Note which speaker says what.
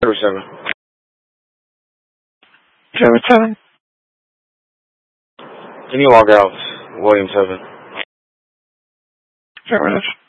Speaker 1: 7.
Speaker 2: 7-7.
Speaker 1: Can you log out, William 7?
Speaker 2: Affirmative.